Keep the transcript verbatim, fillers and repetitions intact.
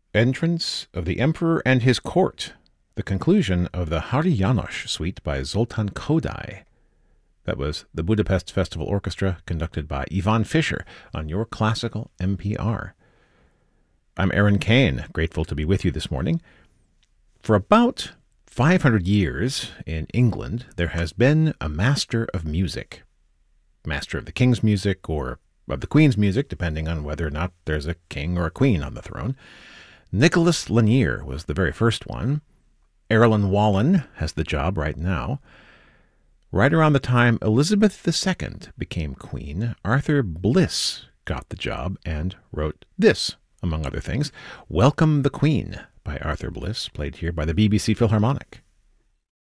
Entrance of the Emperor and his Court. The conclusion of the Hari János Suite by Zoltán Kodály. That was the Budapest Festival Orchestra, conducted by Ivan Fischer on your classical M P R. I'm Aaron Kane, grateful to be with you this morning. For about five hundred years in England, there has been a master of music. Master of the king's music or of the queen's music, depending on whether or not there's a king or a queen on the throne. Nicholas Lanier was the very first one. Erilyn Wallen has the job right now. Right around the time Elizabeth the Second became queen, Arthur Bliss got the job and wrote this, among other things, Welcome the Queen by Arthur Bliss, played here by the B B C Philharmonic.